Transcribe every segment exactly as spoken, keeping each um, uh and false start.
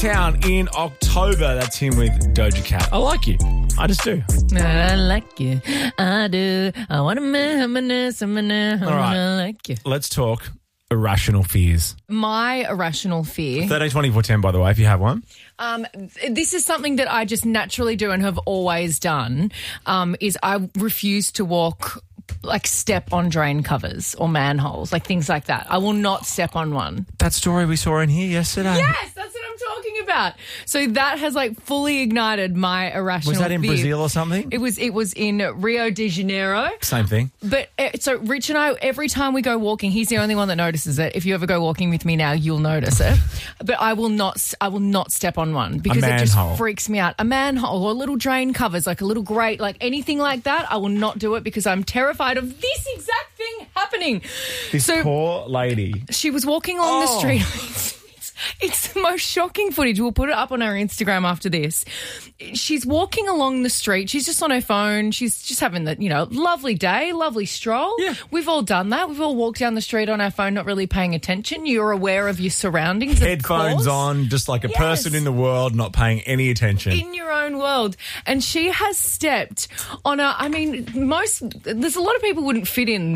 Town in October. That's him with Doja Cat. I like you. I just do. I like you. I do. I want to minute, minute. All right. I like you. Let's talk irrational fears. My irrational fear. thirteen twenty-four ten, by the way, if you have one. Um, this is something that I just naturally do and have always done, um, is I refuse to walk, like step on drain covers or manholes, like things like that. I will not step on one. That story we saw in here yesterday. Yes, that's what I'm talking about. So that has like fully ignited my irrational Was that in fear. Brazil or something? It was, it was in Rio de Janeiro. Same thing. But uh, so Rich and I, every time we go walking, he's the only one that notices it. If you ever go walking with me now, you'll notice it. But I will not, I will not step on one because it just manhole. freaks me out. A manhole or little drain covers, like a little grate, like anything like that. I will not do it because I'm terrified of this exact thing happening. This so poor lady. she was walking along Oh. the street. It's the most shocking footage. We'll put it up on our Instagram after this. She's walking along the street. She's just on her phone. She's just having the, you know, lovely day, lovely stroll. Yeah. We've all done that. We've all walked down the street on our phone, not really paying attention. You're aware of your surroundings. Headphones of course. on, just like a Yes. person in the world, not paying any attention. In your own world. And she has stepped on a, I mean, most, there's a lot of people wouldn't fit in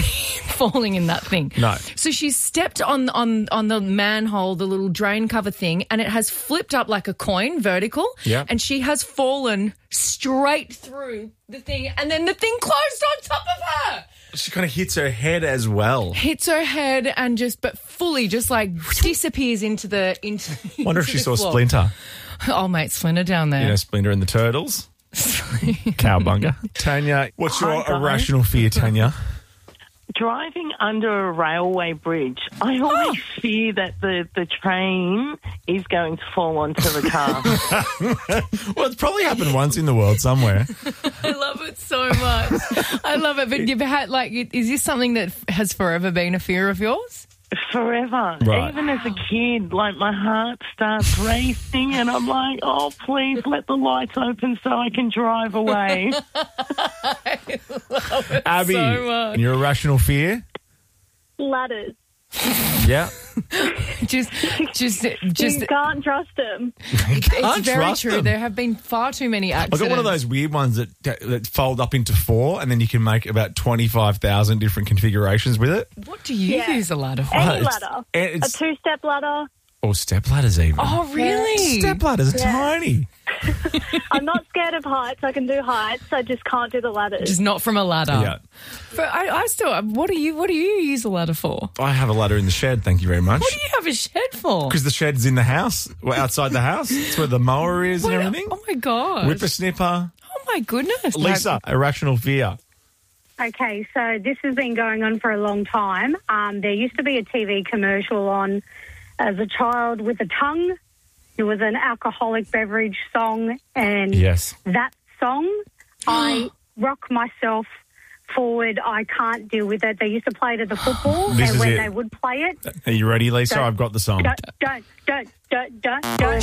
falling in that thing. No. So she's stepped on, on, on the manhole, the little drain cover thing, and it has flipped up like a coin, vertical. Yeah. And she has fallen straight through the thing, and then the thing closed on top of her. She kind of hits her head as well. Hits her head and just, but fully just like disappears into the, into Wonder if into she the saw floor. Splinter. Oh, mate, Splinter down there. You know, Splinter and the Turtles. Cowbunga. Tanya, what's your Hi, guys. irrational fear, Tanya? Driving under a railway bridge, I always fear that the, the train is going to fall onto the car. Well, it's probably happened once in the world somewhere. I love it so much. I love it. But you've had, like, is this something that has forever been a fear of yours? Forever. Right. Even as a kid, like my heart starts racing and I'm like, oh, please let the lights open so I can drive away. I love it Abby, so much. your irrational fear? Ladders. Yeah. Just, just, just. You can't trust them. It's Can't very trust true. them. There have been far too many I accidents. got one of those weird ones that that fold up into four, and then you can make about twenty-five thousand different configurations with it. What do you Yeah. use a ladder for? Any it's- ladder. it's- A two-step ladder. Or step ladders even. Oh, really? Step ladders are Yeah. tiny. I'm not scared of heights. I can do heights. I just can't do the ladders. Just not from a ladder. Yeah. But I, I still. What do you? What do you use a ladder for? I have a ladder in the shed, thank you very much. What do you have a shed for? Because the shed's in the house, well, outside the house. It's where the mower is and What- everything. Oh my god! Whippersnipper. Oh my goodness, Lisa, irrational fear. Okay, so this has been going on for a long time. Um, there used to be a T V commercial on as a child with a tongue. It was an alcoholic beverage song, and Yes. that song, I rock myself forward. I can't deal with it. They used to play it at the football, This and is when it. they would play it, Are you ready, Lisa? Don't- I've got the song. don't, don't, don't, don't, don't, don't.